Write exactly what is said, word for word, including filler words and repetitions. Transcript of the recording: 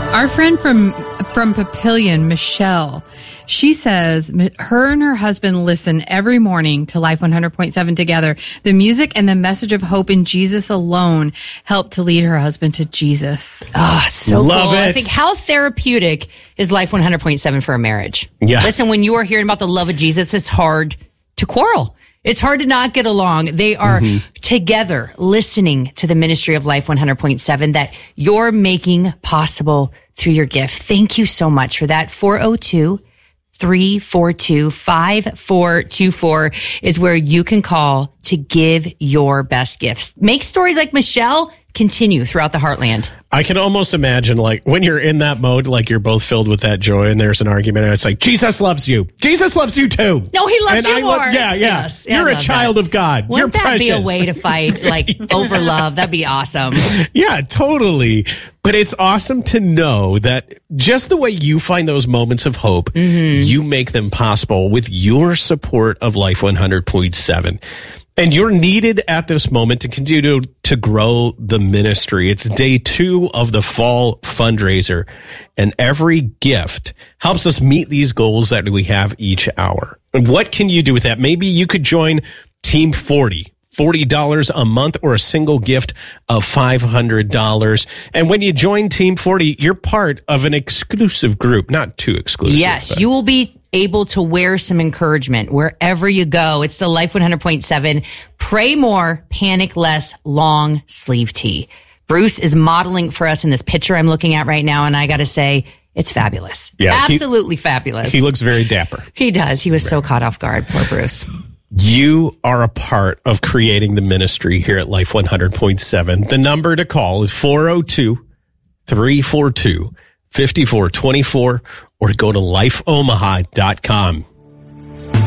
Our friend from from Papillion, Michelle, she says her and her husband listen every morning to Life one hundred point seven together. The music and the message of hope in Jesus alone help to lead her husband to Jesus. Oh, so Love cool. it. I think how therapeutic is Life one hundred point seven for a marriage? Yeah. Listen, when you are hearing about the love of Jesus, it's hard to quarrel. It's hard to not get along. They are mm-hmm. together listening to the ministry of Life one hundred point seven that you're making possible through your gift. Thank you so much for that. four oh two, three four two, five four two four is where you can call to give your best gifts. Make stories like Michelle continue throughout the Heartland. I can almost imagine, like, when you're in that mode, like you're both filled with that joy and there's an argument and it's like, Jesus loves you. Jesus loves you too. No, he loves and you I more. Lo- yeah, yeah. Yes, you're I a child that. of God. Wouldn't you're that precious. be a way to fight, like, yeah. over love? That'd be awesome. Yeah, totally. But it's awesome to know that just the way you find those moments of hope, mm-hmm. you make them possible with your support of Life one hundred point seven. And you're needed at this moment to continue to, to grow the ministry. It's day two of the fall fundraiser, and every gift helps us meet these goals that we have each hour. And what can you do with that? Maybe you could join Team forty. forty dollars a month or a single gift of five hundred dollars. And when you join Team forty, you're part of an exclusive group, not too exclusive. Yes, but. you will be able to wear some encouragement wherever you go. It's the Life one hundred point seven Pray More, Panic Less long sleeve tee. Bruce is modeling for us in this picture I'm looking at right now, and I got to say, it's fabulous. Yeah, absolutely he, fabulous. He looks very dapper. He does. He was right. so caught off guard. Poor Bruce. You are a part of creating the ministry here at Life one hundred point seven. The number to call is four oh two, three four two, five four two four or go to life omaha dot com.